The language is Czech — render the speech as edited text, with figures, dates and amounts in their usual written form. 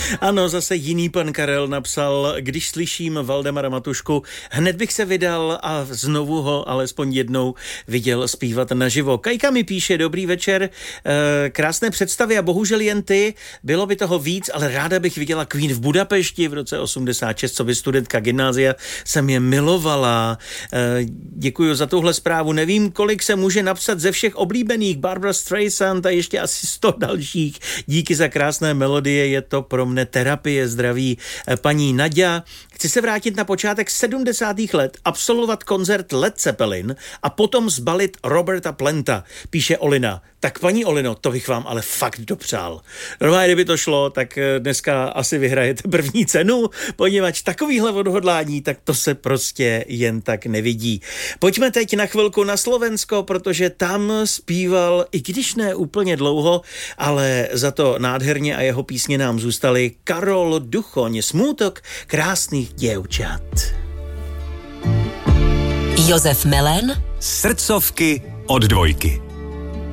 Ano, zase jiný pan Karel napsal, když slyším Valdemara Matušku, hned bych se vydal a znovu ho alespoň jednou viděl zpívat naživo. Kajka mi píše, dobrý večer, krásné představy a bohužel jen ty, bylo by toho víc, ale ráda bych viděla Queen v Budapešti v roce 86, co by studentka gymnázia jsem je milovala. Děkuji za tuhle zprávu, nevím, kolik se může napsat ze všech oblíbených, Barbra Streisand a ještě asi 100 dalších. Díky za krásné melodie, je to pro mne terapie, zdraví paní Naďa. Chci se vrátit na počátek 70. let, absolvovat koncert Led Zeppelin a potom zbalit Roberta Planta, píše Olina. Tak paní Olino, to bych vám ale fakt dopřál. Normálně, kdyby to šlo, tak dneska asi vyhrajete první cenu, poněvadž takovýhle odhodlání, tak to se prostě jen tak nevidí. Pojďme teď na chvilku na Slovensko, protože tam zpíval, i když ne úplně dlouho, ale za to nádherně a jeho písně nám zůstaly Karol Duchoň, Smútok krásných děvčat. Josef Melen, Srdcovky od Dvojky.